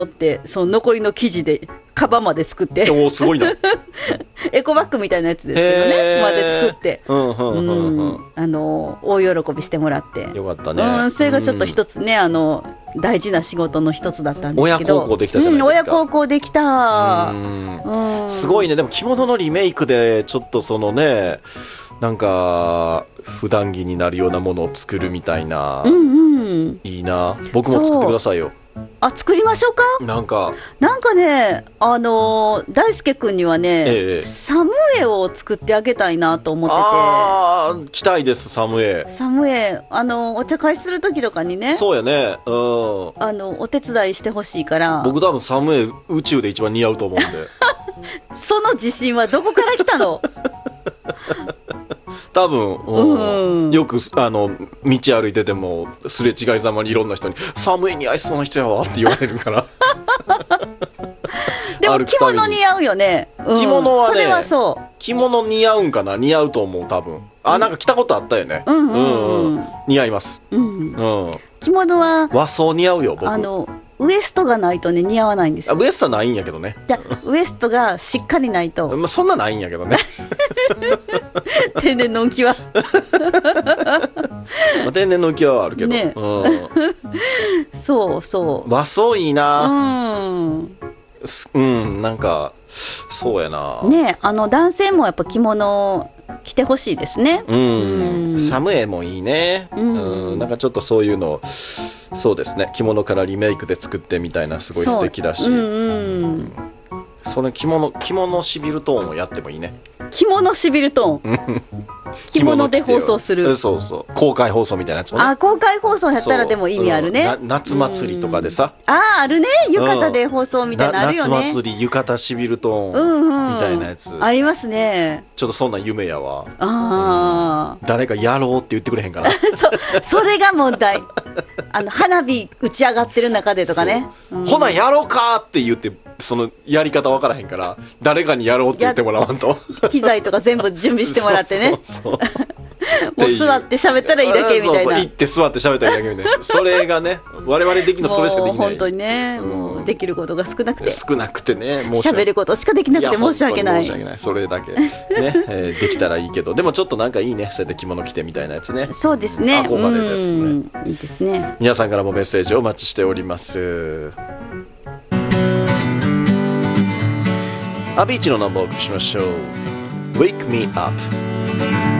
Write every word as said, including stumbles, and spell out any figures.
ってその残りの生地でカバンまで作っておおすごいなエコバッグみたいなやつですけどねまで作って、うんうんうんうん、あの大喜びしてもらってよかったね、 うん、それがちょっと一つね、あの大事な仕事の一つだったんですけど、 親孝行できたじゃないですか、 うん、親孝行できた、 うん、すごいね。でも着物のリメイクでちょっとそのね、なんか普段着になるようなものを作るみたいな、うんうん、いいな。僕も作ってくださいよ。 あ、作りましょうか。 なんかなんかね、あのー、大輔君にはね、ええ、サムエを作ってあげたいなと思ってて。 ああ、来たいです。サムエサムエ、あのお茶会する時とかにね、 そうやね、うん、 あのお手伝いしてほしいから。 僕多分サムエ宇宙で一番似合うと思うんでその自信はどこから来たの多分、うん、よくあの道歩いててもすれ違いざまにいろんな人にサムエに合いそうな人やわって言われるからでも着物似合うよね、うん、 着物はね、 それはそう着物似合うんかな、似合うと思う多分。あ、なんか着たことあったよね、 うんうんうんうん、 似合います、 うんうん、着物は和装似合うよ僕。 あのウエストがないとね似合わないんですよ。 ウエストないんやけどね。 じゃウエストがしっかりないとまあそんなないんやけどね天然の浮き輪まあ天然の浮き輪はあるけど、ね、うん、 そうそう和装いいな、 うんうん、なんかそうやなね。あの男性もやっぱ着物着てほしいですね、 うん、うん、サムエもいいね、うん、うん、なんかちょっとそういうのそうですね、着物からリメイクで作ってみたいな、すごい素敵だし、うんうんうん、その着物着物シビルトーンをやってもいいね。 着物シビルトーン着物で放送する、 そうそう公開放送みたいなやつもね。 あ、公開放送やったらでも意味あるね、 うん、夏祭りとかでさ、 ああ、あるね、浴衣で放送みたいなのあるよね、 夏祭り浴衣シビルトーンみたいなやつ、うんうん、 ありますね。 ちょっとそんな夢やわ。 あ、 うん、誰かやろうって言ってくれへんかなそ, それが問題あの花火打ち上がってる中でとかね、 うん、ほなやろうかって言ってそのやり方分からへんから誰かにやろうって言ってもらわんと機材とか全部準備してもらってねそうそうそうもう座って喋ったらいいだけみたいな、そうそう行って座って喋ったらいいだけみたいなそれがね我々できるのそれしかできない。 もう本当にね、うん、もうできることが少なくて少なくてね、 喋ることしかできなくて申し訳ない。 申し訳ない、それだけね、えー、できたらいいけど、でもちょっとなんかいいね、そうやって着物着てみたいなやつね。 そうですね、 憧れですね。 いいですね。 皆さんからもメッセージをお待ちしております。アビーチのナンバーをお送りしましょう。 Wake Me Up